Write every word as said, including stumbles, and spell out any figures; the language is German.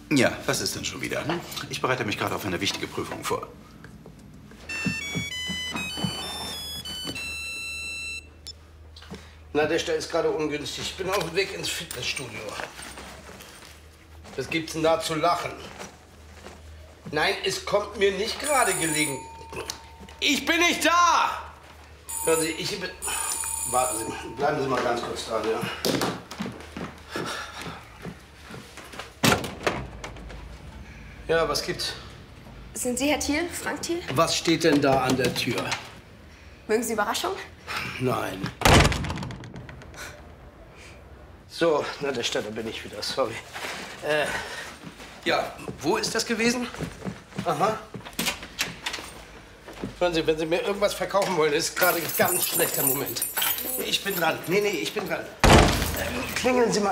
Ja, was ist denn schon wieder? Ich bereite mich gerade auf eine wichtige Prüfung vor. Na, der Stall ist gerade ungünstig. Ich bin auf dem Weg ins Fitnessstudio. Was gibt's denn da zu lachen? Nein, es kommt mir nicht gerade gelegen. Ich bin nicht da! Hören Sie, ich bin... Warten Sie mal, bleiben Sie mal ganz kurz dran, ja? Ja, was gibt's? Sind Sie Herr Thiel, Frank Thiel? Was steht denn da an der Tür? Mögen Sie Überraschung? Nein. So, na, der Stadt, da bin ich wieder, sorry. Äh, ja, wo ist das gewesen? Aha. Hören Sie, wenn Sie mir irgendwas verkaufen wollen, ist gerade ein ganz schlechter Moment. Ich bin dran. Nee, nee, ich bin dran. Ähm, klingeln Sie mal.